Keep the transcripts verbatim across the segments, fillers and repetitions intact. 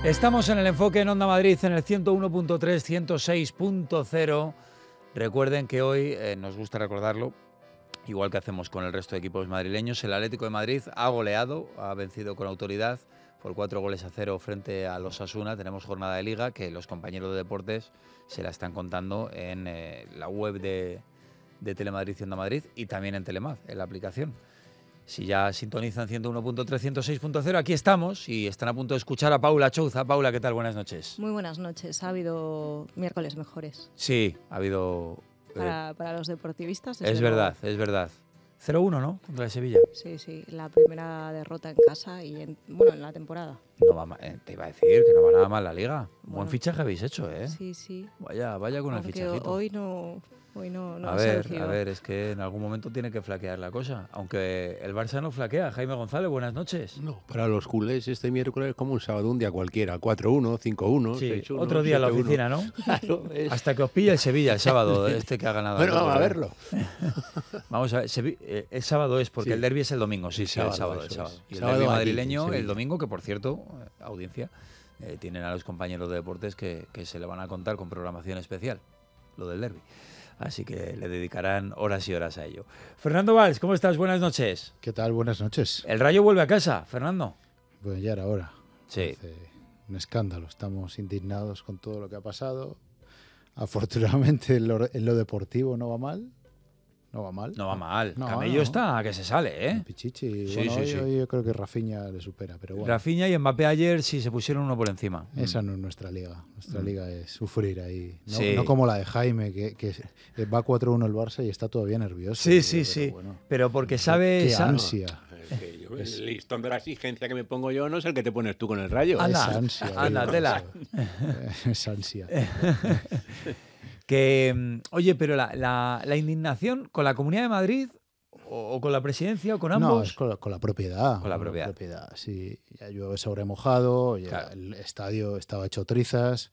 Estamos en el enfoque en Onda Madrid en el ciento uno punto tres, ciento seis punto cero. Recuerden que hoy, eh, nos gusta recordarlo, igual que hacemos con el resto de equipos madrileños, el Atlético de Madrid ha goleado, ha vencido con autoridad por cuatro goles a cero frente a los Osasuna. Tenemos jornada de Liga que los compañeros de deportes se la están contando en eh, la web de, de Telemadrid y Onda Madrid y también en Telemad, en la aplicación. Si ya sintonizan ciento uno punto tres, ciento seis punto cero, aquí estamos y están a punto de escuchar a Paula Chouza. Paula, ¿qué tal? Buenas noches. Muy buenas noches. Ha habido miércoles mejores. Sí, ha habido... Eh, para, para los deportivistas. Es verdad, luego. es verdad. cero uno, ¿no? Contra el Sevilla. Sí, sí. La primera derrota en casa y, en, bueno, en la temporada. No va mal, eh, te iba a decir que no va nada mal la Liga. Bueno, buen fichaje habéis hecho, ¿eh? Sí, sí. Vaya, vaya con Aunque el fichajito. hoy no... Hoy no, no a ver, a ver, es que en algún momento tiene que flaquear la cosa. Aunque el Barça no flaquea. Jaime González, buenas noches. No, para los culés este miércoles es como un sábado, un día cualquiera. cuatro uno, cinco uno, sí, seis uno, otro día en la oficina, uno. ¿no? Claro, es... Hasta que os pilla el Sevilla el sábado, este que ha ganado. Bueno, vamos a verlo. Vamos a ver, Sevi eh, el sábado es, porque sí. El derbi es el domingo. Sí, sí, el sábado. El sábado. Y el sábado derbi madrileño el domingo, que por cierto, audiencia, eh, tienen a los compañeros de deportes que, que se le van a contar con programación especial, lo del derbi. Así que le dedicarán horas y horas a ello. Fernando Valls, ¿cómo estás? Buenas noches. ¿Qué tal? Buenas noches. El Rayo vuelve a casa, Fernando. Pues ya era hora. Sí. Hace un escándalo. Estamos indignados con todo lo que ha pasado. Afortunadamente en lo, en lo deportivo no va mal. No va mal. No va mal. No, Camello no. está que se sale, ¿eh? Pichichi. Sí, bueno, sí, hoy, sí. hoy yo creo que Rafinha le supera, pero bueno. Rafinha y Mbappé ayer sí se pusieron uno por encima. Esa no es nuestra liga. Nuestra Mm. liga es sufrir ahí. No, Sí. no como la de Jaime, que, que va cuatro uno el Barça y está todavía nervioso. Sí, sí, pero sí. Bueno. Pero porque sabe... Qué esa- ansia. Es que yo, el listón de la exigencia que me pongo yo no es el que te pones tú con el Rayo. Anda, Es ansia. anda, digo, tela. eso. Es ansia. Que, oye, pero la, la, la indignación con la Comunidad de Madrid o, o con la presidencia o con ambos... No, es con la, con la propiedad. Con la propiedad. Sí, ya llueve sobre mojado, ya Claro. el estadio estaba hecho trizas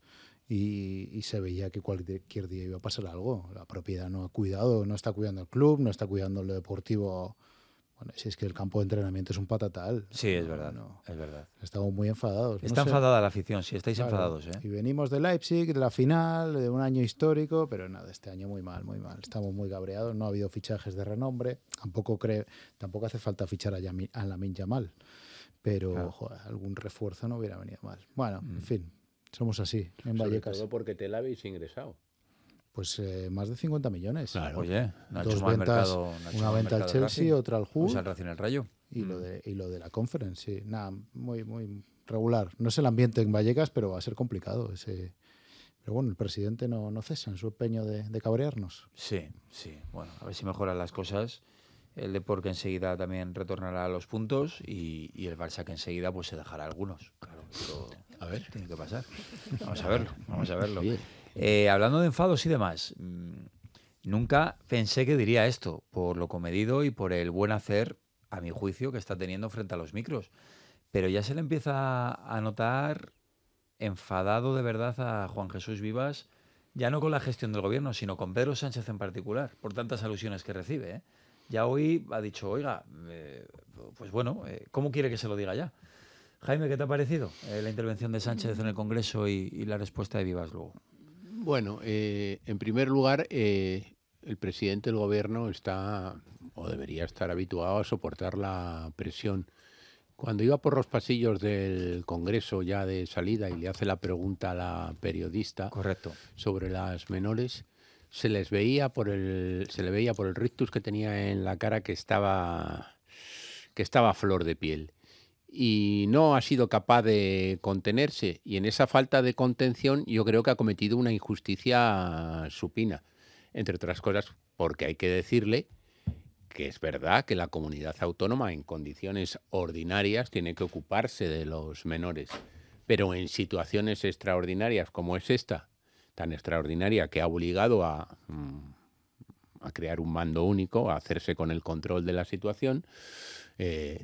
y, y se veía que cualquier día iba a pasar algo. La propiedad no ha cuidado, no está cuidando el club, no está cuidando lo deportivo. Bueno, si es que el campo de entrenamiento es un patatal. Sí, es No, verdad, no. es verdad. Estamos muy enfadados. no Está sé. enfadada la afición, sí, estáis Claro. enfadados, Y ¿eh? venimos de Leipzig, de la final, de un año histórico, pero nada, este año muy mal, muy mal. Estamos muy cabreados, no ha habido fichajes de renombre, tampoco cree, tampoco hace falta fichar a, Yami, a Lamine Yamal, pero Claro. joder, algún refuerzo no hubiera venido mal. Bueno, Mm. en fin, somos así, en Sobre Vallecas. todo porque te la habéis ingresado. Pues eh, más de cincuenta millones. Claro. Oye, no ha Dos hecho mal ventas, mercado. No ha hecho una mal venta al mercado Chelsea, Racing. otra al Hull Usa el Racing el Rayo. y, Mm. lo de, y lo de la Conference, sí. Nada, muy, muy regular. No es el ambiente en Vallecas, pero va a ser complicado ese... Pero bueno, el presidente no, no cesa en su empeño de, de cabrearnos. Sí, sí. Bueno, a ver si mejoran las cosas. El Depor que enseguida también retornará a los puntos y, y el Barça que enseguida pues se dejará algunos. Claro, esto A ver. tiene que pasar. Vamos a verlo, vamos a verlo. Oye. Eh, hablando de enfados y demás, mmm, nunca pensé que diría esto, por lo comedido y por el buen hacer, a mi juicio, que está teniendo frente a los micros. Pero ya se le empieza a notar enfadado de verdad a Juan Jesús Vivas, ya no con la gestión del gobierno, sino con Pedro Sánchez en particular, por tantas alusiones que recibe, ¿eh? Ya hoy ha dicho, oiga, eh, pues bueno, eh, ¿cómo quiere que se lo diga ya? Jaime, ¿qué te ha parecido eh, la intervención de Sánchez en el Congreso y, y la respuesta de Vivas luego? Bueno, eh, en primer lugar, eh, el presidente del gobierno está, o debería estar habituado a soportar la presión. Cuando iba por los pasillos del Congreso ya de salida y le hace la pregunta a la periodista Correcto. sobre las menores, se les veía por el, se le veía por el rictus que tenía en la cara que estaba, que estaba a flor de piel. Y no ha sido capaz de contenerse, y en esa falta de contención yo creo que ha cometido una injusticia supina, entre otras cosas porque hay que decirle que es verdad que la comunidad autónoma en condiciones ordinarias tiene que ocuparse de los menores, pero en situaciones extraordinarias como es esta, tan extraordinaria que ha obligado a, a crear un mando único, a hacerse con el control de la situación, eh,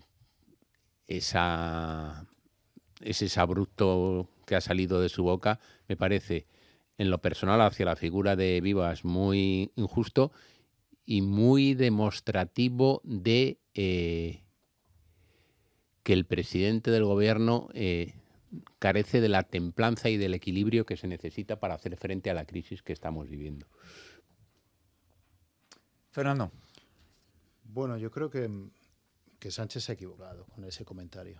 Esa, ese abrupto que ha salido de su boca me parece, en lo personal, hacia la figura de Vivas muy injusto y muy demostrativo de eh, que el presidente del gobierno eh, carece de la templanza y del equilibrio que se necesita para hacer frente a la crisis que estamos viviendo. Fernando. Bueno, yo creo que, que Sánchez se ha equivocado con ese comentario.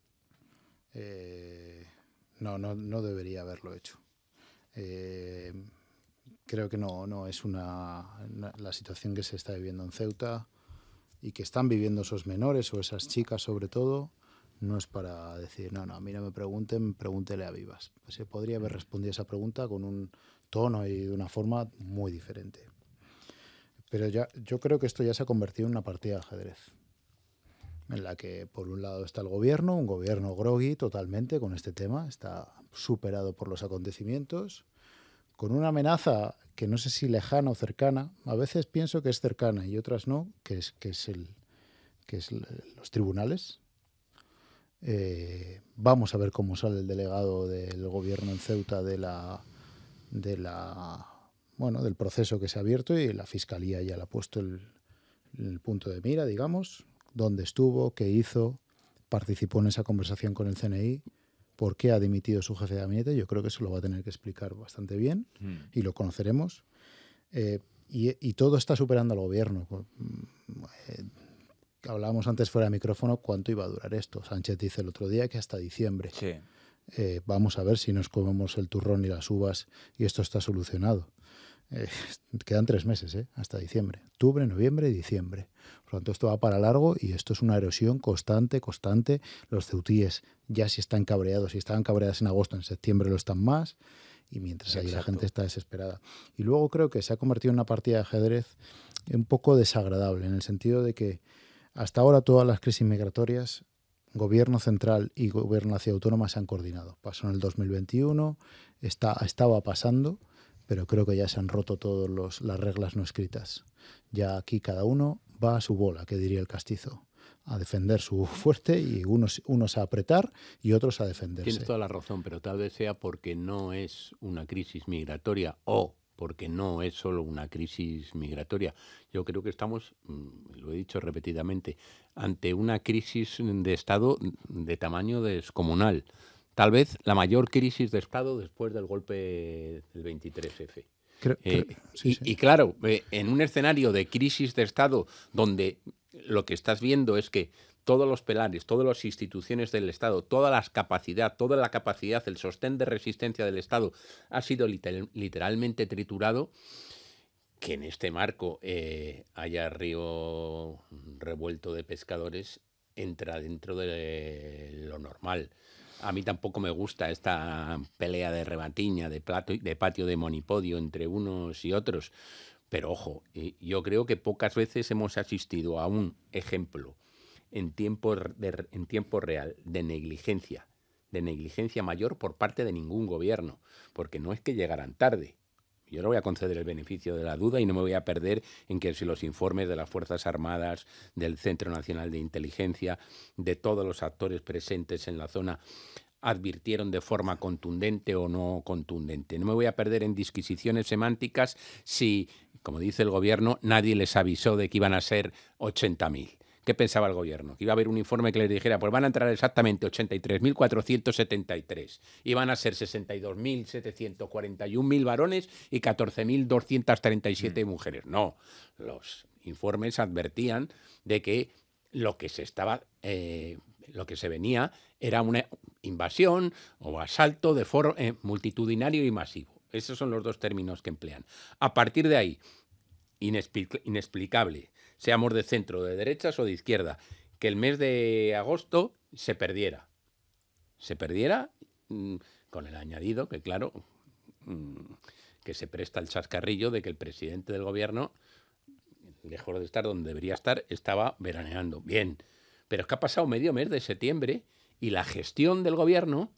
Eh, no, no, no debería haberlo hecho. Eh, creo que no, no es una, una la situación que se está viviendo en Ceuta y que están viviendo esos menores o esas chicas sobre todo, no es para decir, no, no, a mí no me pregunten, pregúntele a Vivas. Pues se podría haber respondido esa pregunta con un tono y de una forma muy diferente. Pero ya, yo creo que esto ya se ha convertido en una partida de ajedrez, en la que por un lado está el gobierno, un gobierno grogui totalmente con este tema, está superado por los acontecimientos, con una amenaza que no sé si lejana o cercana, a veces pienso que es cercana y otras no, que es, que es, el, que es el, los tribunales. Eh, vamos a ver cómo sale el delegado del gobierno en Ceuta de la... De la bueno, del proceso que se ha abierto y la Fiscalía ya le ha puesto el, el punto de mira, digamos, dónde estuvo, qué hizo, participó en esa conversación con el C N I, por qué ha dimitido su jefe de gabinete. Yo creo que eso lo va a tener que explicar bastante bien mm. y lo conoceremos. Eh, y, y todo está superando al gobierno. Eh, hablábamos antes fuera de micrófono cuánto iba a durar esto. Sánchez dice el otro día que hasta diciembre. Sí. Eh, vamos a ver si nos comemos el turrón y las uvas y esto está solucionado. Eh, quedan tres meses, ¿eh? Hasta diciembre. Octubre, noviembre y diciembre. Por lo tanto, esto va para largo y esto es una erosión constante, constante. Los ceutíes ya si están cabreados, si estaban cabreados en agosto, en septiembre lo están más. Y mientras ahí la gente está desesperada. Y luego creo que se ha convertido en una partida de ajedrez un poco desagradable, en el sentido de que hasta ahora todas las crisis migratorias, gobierno central y gobierno nacional autónoma se han coordinado. Pasó en el dos mil veintiuno, está, estaba pasando, pero creo que ya se han roto todas las reglas no escritas. Ya aquí cada uno va a su bola, que diría el castizo, a defender su fuerte y unos, unos a apretar y otros a defenderse. Tienes toda la razón, pero tal vez sea porque no es una crisis migratoria o porque no es solo una crisis migratoria. Yo creo que estamos, lo he dicho repetidamente, ante una crisis de Estado de tamaño descomunal. Tal vez la mayor crisis de Estado después del golpe del veintitrés efe. Creo, eh, creo, sí, y, sí. y claro, eh, en un escenario de crisis de Estado donde lo que estás viendo es que todos los pilares, todas las instituciones del Estado, toda la capacidad, toda la capacidad, el sostén de resistencia del Estado ha sido liter literalmente triturado, que en este marco eh, haya río revuelto de pescadores entra dentro de lo normal. A mí tampoco me gusta esta pelea de rebatiña, de, plato, de patio de monipodio entre unos y otros. Pero ojo, yo creo que pocas veces hemos asistido a un ejemplo en tiempo, de, en tiempo real de negligencia, de negligencia mayor por parte de ningún gobierno. Porque no es que llegaran tarde. Yo no voy a conceder el beneficio de la duda y no me voy a perder en que si los informes de las Fuerzas Armadas, del Centro Nacional de Inteligencia, de todos los actores presentes en la zona, advirtieron de forma contundente o no contundente. No me voy a perder en disquisiciones semánticas si, como dice el gobierno, nadie les avisó de que iban a ser ochenta mil. ¿Qué pensaba el gobierno? Que iba a haber un informe que les dijera, pues van a entrar exactamente ochenta y tres mil cuatrocientos setenta y tres. Y van a ser sesenta y dos mil setecientos cuarenta y un mil varones y catorce mil doscientas treinta y siete mm. mujeres. No, los informes advertían de que lo que se estaba, eh, lo que se venía era una invasión o asalto de foro eh, multitudinario y masivo. Esos son los dos términos que emplean. A partir de ahí, inexplic inexplicable, seamos de centro, de derechas o de izquierda, que el mes de agosto se perdiera. Se perdiera mmm, con el añadido que, claro, mmm, que se presta el chascarrillo de que el presidente del gobierno, lejos de estar donde debería estar, estaba veraneando. Bien, pero es que ha pasado medio mes de septiembre y la gestión del gobierno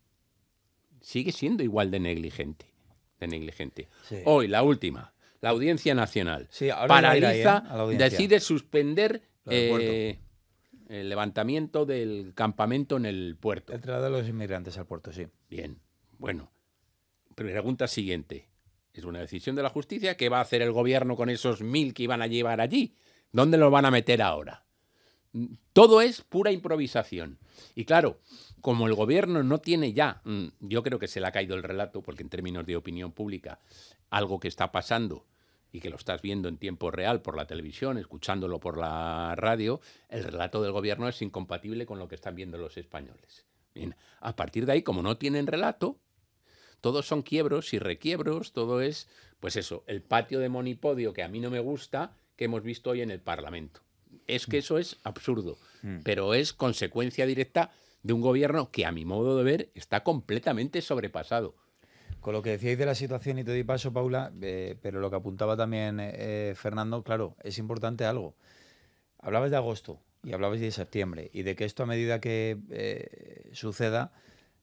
sigue siendo igual de negligente. De negligente. Sí. Hoy, la última. La Audiencia Nacional sí, paraliza, ahí, ¿eh? audiencia. decide suspender eh, el levantamiento del campamento en el puerto. El traslado de los inmigrantes al puerto, sí. Bien, bueno. Pregunta siguiente. Es una decisión de la justicia. ¿Qué va a hacer el gobierno con esos mil que iban a llevar allí? ¿Dónde los van a meter ahora? Todo es pura improvisación. Y claro, como el gobierno no tiene ya, yo creo que se le ha caído el relato, porque en términos de opinión pública, algo que está pasando y que lo estás viendo en tiempo real por la televisión, escuchándolo por la radio, el relato del gobierno es incompatible con lo que están viendo los españoles. Bien, a partir de ahí, como no tienen relato, todos son quiebros y requiebros, todo es, pues eso, el patio de monipodio que a mí no me gusta, que hemos visto hoy en el Parlamento. Es que eso es absurdo, mm. pero es consecuencia directa de un gobierno que, a mi modo de ver, está completamente sobrepasado. Con lo que decíais de la situación, y te doy paso, Paula, eh, pero lo que apuntaba también eh, Fernando, claro, es importante algo. Hablabas de agosto y hablabas de septiembre, y de que esto, a medida que eh, suceda,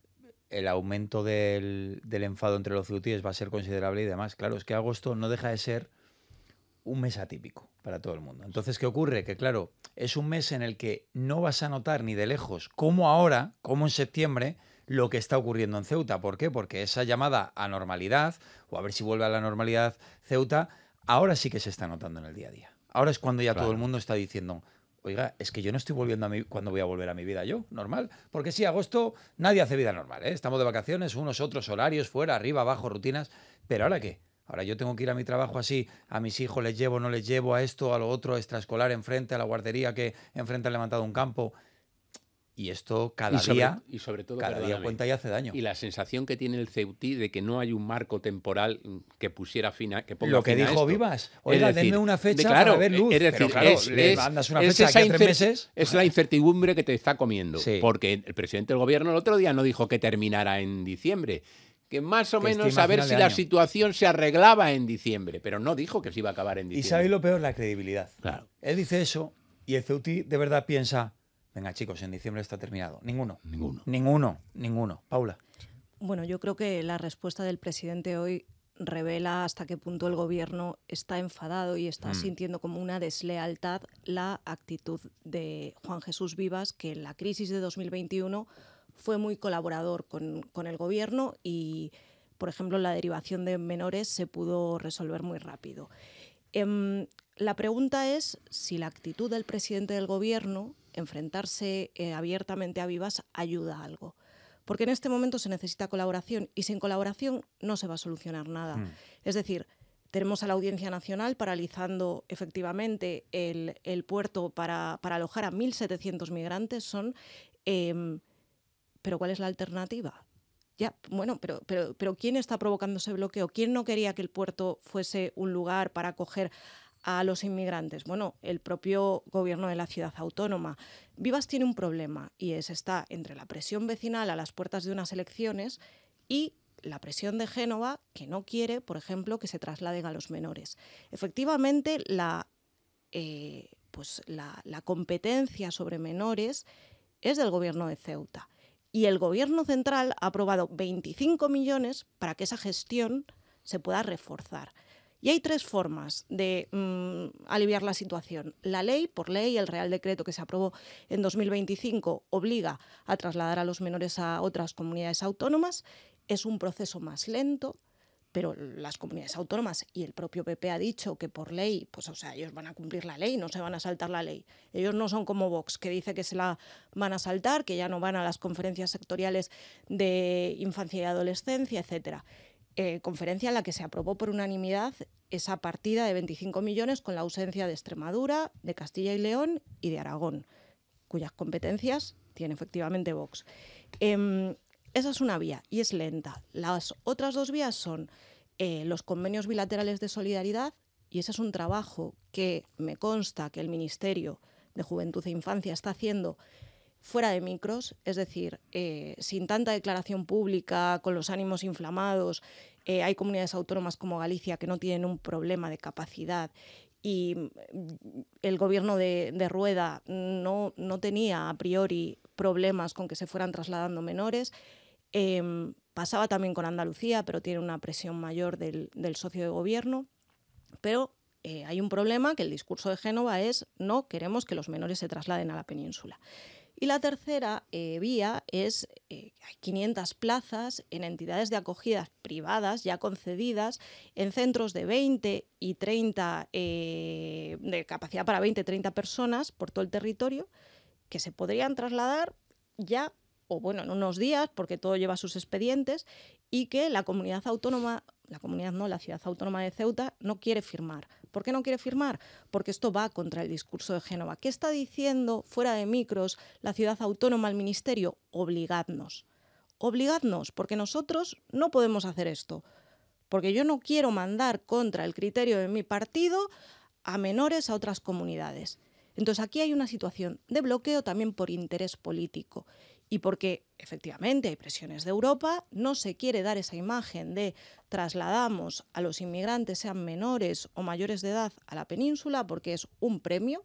el aumento del, del enfado entre los ceutíes va a ser considerable y demás. Claro, es que agosto no deja de ser un mes atípico para todo el mundo. Entonces, ¿qué ocurre? Que claro, es un mes en el que no vas a notar ni de lejos, como ahora, como en septiembre, lo que está ocurriendo en Ceuta. ¿Por qué? Porque esa llamada a normalidad, o a ver si vuelve a la normalidad Ceuta, ahora sí que se está notando en el día a día. Ahora es cuando ya claro. todo el mundo está diciendo, oiga, es que yo no estoy volviendo a mi... ¿Cuándo voy a volver a mi vida yo? Normal. Porque sí, agosto nadie hace vida normal, ¿eh? Estamos de vacaciones, unos otros horarios, fuera, arriba, abajo, rutinas. ¿Pero ahora qué? Ahora yo tengo que ir a mi trabajo así, a mis hijos les llevo, no les llevo, a esto, a lo otro, extraescolar enfrente, a la guardería que enfrente han levantado un campo. Y esto cada y sobre, día, y sobre todo, cada día cuenta y hace daño. Y la sensación que tiene el ceutí de que no hay un marco temporal que pusiera fin a, que ponga lo que fin a dijo esto. Vivas. Oiga, denme una fecha de, claro, para ver luz. Es decir, pero claro, es, le es, mandas una es fecha esa aquí a tres meses. Es la incertidumbre que te está comiendo. Sí. Porque el presidente del gobierno el otro día no dijo que terminara en diciembre. Que más o que menos a ver si la situación se arreglaba en diciembre. Pero no dijo que se iba a acabar en diciembre. Y sabéis lo peor, la credibilidad. Claro. Él dice eso y el ceutí de verdad piensa... Venga, chicos, en diciembre está terminado. Ninguno. Ninguno. Ninguno. Ninguno. Paula. Bueno, yo creo que la respuesta del presidente hoy revela hasta qué punto el gobierno está enfadado y está mm. sintiendo como una deslealtad la actitud de Juan Jesús Vivas, que en la crisis de dos mil veintiuno fue muy colaborador con, con el gobierno y, por ejemplo, la derivación de menores se pudo resolver muy rápido. Eh, la pregunta es si la actitud del presidente del gobierno, enfrentarse eh, abiertamente a Vivas, ayuda a algo. Porque en este momento se necesita colaboración y sin colaboración no se va a solucionar nada. Mm. Es decir, tenemos a la Audiencia Nacional paralizando efectivamente el, el puerto para, para alojar a mil setecientos migrantes. Son, eh, ¿pero cuál es la alternativa? Ya, bueno, pero, pero, pero ¿quién está provocando ese bloqueo? ¿Quién no quería que el puerto fuese un lugar para acoger a los inmigrantes? Bueno, el propio gobierno de la ciudad autónoma. Vivas tiene un problema y es está entre la presión vecinal a las puertas de unas elecciones y la presión de Génova, que no quiere, por ejemplo, que se trasladen a los menores. Efectivamente, la, eh, pues la, la competencia sobre menores es del gobierno de Ceuta. Y el gobierno central ha aprobado veinticinco millones para que esa gestión se pueda reforzar. Y hay tres formas de mmm, aliviar la situación. La ley, por ley, el Real Decreto que se aprobó en dos mil veinticinco obliga a trasladar a los menores a otras comunidades autónomas. Es un proceso más lento, pero las comunidades autónomas y el propio P P ha dicho que por ley, pues o sea, ellos van a cumplir la ley, no se van a saltar la ley. Ellos no son como Vox, que dice que se la van a saltar, que ya no van a las conferencias sectoriales de infancia y adolescencia, etcétera. Eh, conferencia en la que se aprobó por unanimidad esa partida de veinticinco millones con la ausencia de Extremadura, de Castilla y León y de Aragón, cuyas competencias tiene efectivamente Vox. Eh, esa es una vía y es lenta. Las otras dos vías son eh, los convenios bilaterales de solidaridad, y ese es un trabajo que me consta que el Ministerio de Juventud e Infancia está haciendo fuera de micros, es decir, eh, sin tanta declaración pública, con los ánimos inflamados. Eh, hay comunidades autónomas como Galicia que no tienen un problema de capacidad y el gobierno de, de Rueda no, no tenía a priori problemas con que se fueran trasladando menores. Eh, pasaba también con Andalucía, pero tiene una presión mayor del, del socio de gobierno. Pero eh, hay un problema, que el discurso de Génova es no queremos que los menores se trasladen a la península. Y la tercera eh, vía es eh, hay quinientas plazas en entidades de acogida privadas ya concedidas en centros de veinte y treinta, eh, de capacidad para veinte y treinta personas por todo el territorio, que se podrían trasladar ya, o bueno, en unos días, porque todo lleva sus expedientes, y que la comunidad autónoma, la comunidad no, la ciudad autónoma de Ceuta no quiere firmar. ¿Por qué no quiere firmar? Porque esto va contra el discurso de Génova. ¿Qué está diciendo fuera de micros la ciudad autónoma, el ministerio? Obligadnos. Obligadnos, porque nosotros no podemos hacer esto. Porque yo no quiero mandar contra el criterio de mi partido a menores a otras comunidades. Entonces aquí hay una situación de bloqueo también por interés político. Y porque, efectivamente, hay presiones de Europa, no se quiere dar esa imagen de trasladamos a los inmigrantes, sean menores o mayores de edad, a la península, porque es un premio.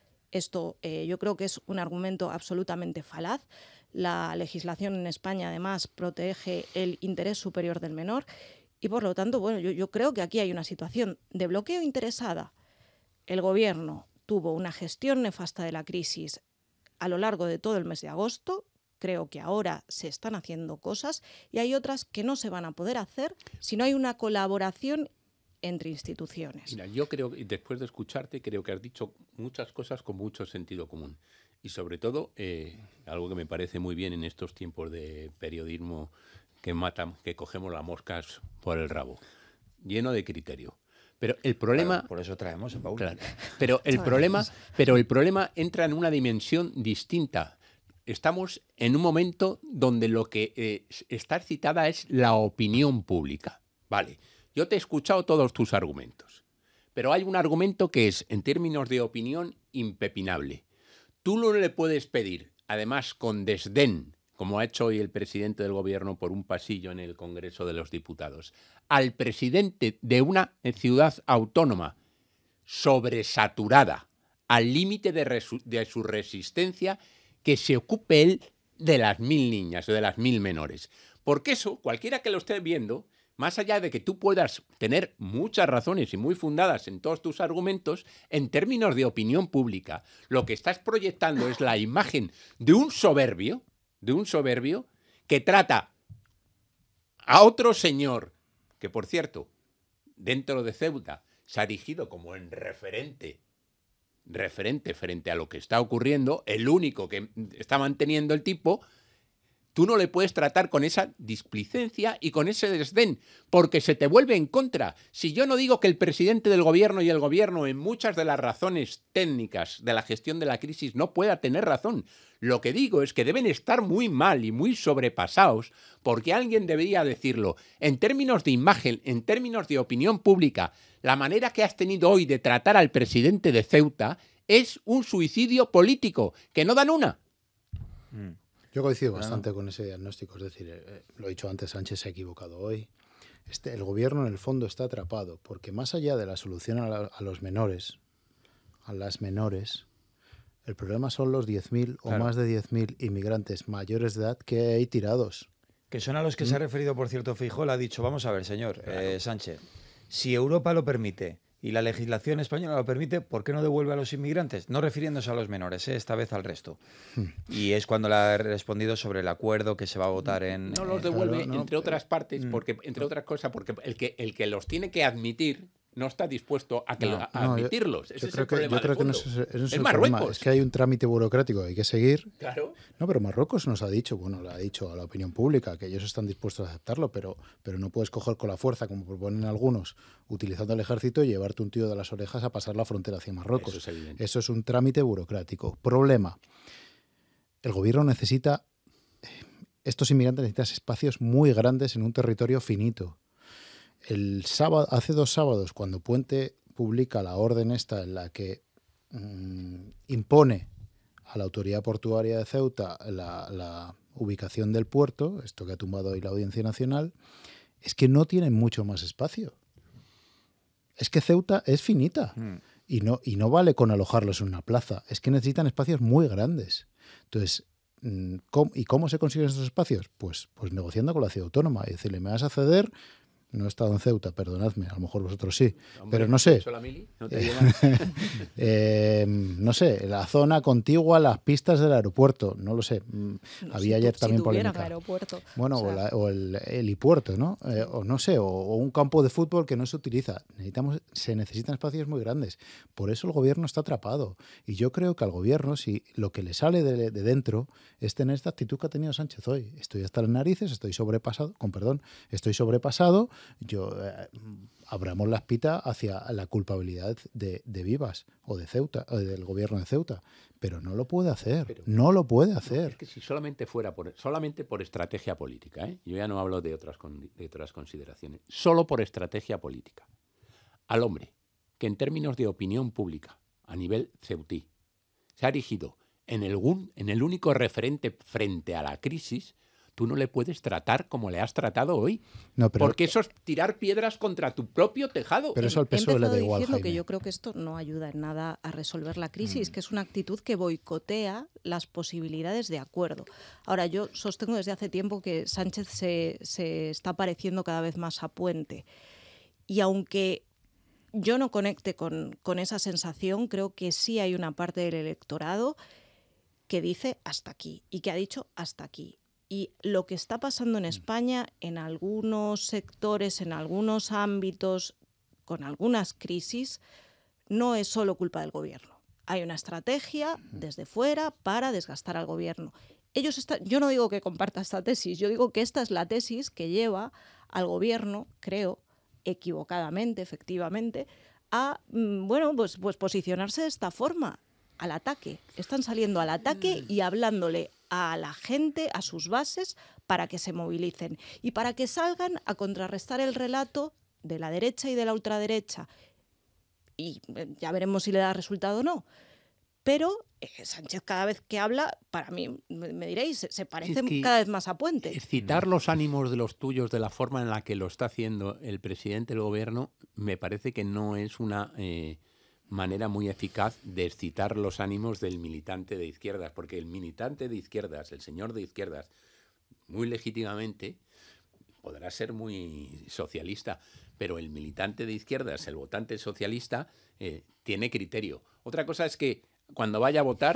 Esto eh, yo creo que es un argumento absolutamente falaz. La legislación en España, además, protege el interés superior del menor. Y, por lo tanto, bueno, yo, yo creo que aquí hay una situación de bloqueo interesada. El Gobierno tuvo una gestión nefasta de la crisis a lo largo de todo el mes de agosto. Creo que ahora se están haciendo cosas y hay otras que no se van a poder hacer si no hay una colaboración entre instituciones. Mira, yo creo, y después de escucharte, creo que has dicho muchas cosas con mucho sentido común. Y sobre todo, eh, algo que me parece muy bien en estos tiempos de periodismo que matan, que cogemos las moscas por el rabo, lleno de criterio. Pero el problema... Claro, por eso traemos a Paul. Claro, pero, el problema, pero el problema entra en una dimensión distinta. Estamos en un momento donde lo que eh, está citada es la opinión pública. Vale, yo te he escuchado todos tus argumentos, pero hay un argumento que es, en términos de opinión, impepinable. Tú no le puedes pedir, además con desdén, como ha hecho hoy el presidente del Gobierno por un pasillo en el Congreso de los Diputados, al presidente de una ciudad autónoma sobresaturada, al límite de, resu- de su resistencia, que se ocupe él de las mil niñas o de las mil menores. Porque eso, cualquiera que lo esté viendo, más allá de que tú puedas tener muchas razones y muy fundadas en todos tus argumentos, en términos de opinión pública, lo que estás proyectando es la imagen de un soberbio, de un soberbio que trata a otro señor, que por cierto, dentro de Ceuta, se ha erigido como en referente referente frente a lo que está ocurriendo, el único que está manteniendo el tipo, tú no le puedes tratar con esa displicencia y con ese desdén, porque se te vuelve en contra. Si yo no digo que el presidente del Gobierno y el Gobierno en muchas de las razones técnicas de la gestión de la crisis no pueda tener razón, lo que digo es que deben estar muy mal y muy sobrepasados, porque alguien debería decirlo. En términos de imagen, en términos de opinión pública, la manera que has tenido hoy de tratar al presidente de Ceuta es un suicidio político, que no dan una. Mm. Yo coincido bastante con ese diagnóstico, es decir, eh, lo he dicho antes, Sánchez se ha equivocado hoy. Este, el Gobierno en el fondo está atrapado, porque más allá de la solución a, la, a los menores, a las menores, el problema son los diez mil o claro. más de diez mil inmigrantes mayores de edad que hay tirados. Que son a los que ¿Mm? se ha referido, por cierto, Feijóo, ha dicho, vamos a ver, señor claro. eh, Sánchez, si Europa lo permite y la legislación española lo permite, ¿por qué no devuelve a los inmigrantes? No refiriéndose a los menores, ¿eh? Esta vez al resto. Hmm. Y es cuando le ha respondido sobre el acuerdo que se va a votar en... No los devuelve, claro, no, entre otras partes, porque entre otras cosas, porque el que, el que los tiene que admitir no está dispuesto a, que no, a no, admitirlos. Yo, Ese yo es creo el que, problema yo creo que no es, fondo. ese, no es el el Marruecos. problema. Es que hay un trámite burocrático que hay que seguir. Claro. No, pero Marruecos nos ha dicho, bueno, le ha dicho a la opinión pública que ellos están dispuestos a aceptarlo, pero, pero no puedes coger con la fuerza, como proponen algunos, utilizando el ejército y llevarte un tío de las orejas a pasar la frontera hacia Marruecos. Eso es evidente. Eso es un trámite burocrático. Problema. El gobierno necesita, estos inmigrantes necesitan espacios muy grandes en un territorio finito. El sábado, hace dos sábados, cuando Puente publica la orden esta en la que mmm, impone a la autoridad portuaria de Ceuta la, la ubicación del puerto, esto que ha tumbado hoy la Audiencia Nacional, es que no tienen mucho más espacio. Es que Ceuta es finita mm. y, no, y no vale con alojarlos en una plaza, es que necesitan espacios muy grandes. Entonces, ¿cómo, ¿y cómo se consiguen esos espacios? Pues, pues negociando con la ciudad autónoma y decirle, me vas a ceder No he estado en Ceuta, perdonadme, a lo mejor vosotros sí, Hombre, pero no sé. ¿La mili? ¿No te llevas? eh, no sé, la zona contigua a las pistas del aeropuerto, no lo sé. No, Había si ayer tu, también si tuvieran polémica. aeropuerto. Bueno, o, sea, o, la, o el helipuerto, ¿no? Eh, o no sé, o, o un campo de fútbol que no se utiliza. Necesitamos, se necesitan espacios muy grandes. Por eso el gobierno está atrapado. Y yo creo que al gobierno, si lo que le sale de, de dentro es tener esta actitud que ha tenido Sánchez hoy. Estoy hasta las narices, estoy sobrepasado, con perdón, estoy sobrepasado. Yo eh, abramos la espita hacia la culpabilidad de, de Vivas o de Ceuta, o del gobierno de Ceuta. Pero no lo puede hacer, pero, no lo puede hacer. No, es que si solamente fuera por, solamente por estrategia política, ¿eh? Yo ya no hablo de otras, de otras consideraciones, solo por estrategia política. Al hombre que en términos de opinión pública, a nivel ceutí, se ha erigido en el, en el único referente frente a la crisis, tú no le puedes tratar como le has tratado hoy. No, pero, porque eso es tirar piedras contra tu propio tejado. Pero eso al P S O E le da igual, diciendo Jaime. que yo creo que esto no ayuda en nada a resolver la crisis, mm. que es una actitud que boicotea las posibilidades de acuerdo. Ahora, yo sostengo desde hace tiempo que Sánchez se, se está pareciendo cada vez más a Puente. Y aunque yo no conecte con, con esa sensación, creo que sí hay una parte del electorado que dice hasta aquí y que ha dicho hasta aquí. Y lo que está pasando en España, en algunos sectores, en algunos ámbitos, con algunas crisis, no es solo culpa del gobierno. Hay una estrategia desde fuera para desgastar al gobierno. Ellos están, yo no digo que comparta esta tesis, yo digo que esta es la tesis que lleva al gobierno, creo, equivocadamente, efectivamente, a bueno, pues, pues posicionarse de esta forma, al ataque. Están saliendo al ataque y hablándole a la gente, a sus bases, para que se movilicen y para que salgan a contrarrestar el relato de la derecha y de la ultraderecha. Y ya veremos si le da resultado o no. Pero eh, Sánchez cada vez que habla, para mí, me, me diréis, se, se parece es cada vez más a Puente. Excitar los ánimos de los tuyos de la forma en la que lo está haciendo el presidente del gobierno me parece que no es una eh, manera muy eficaz de excitar los ánimos del militante de izquierdas, porque el militante de izquierdas, el señor de izquierdas, muy legítimamente, podrá ser muy socialista, pero el militante de izquierdas, el votante socialista, eh, tiene criterio. Otra cosa es que cuando vaya a votar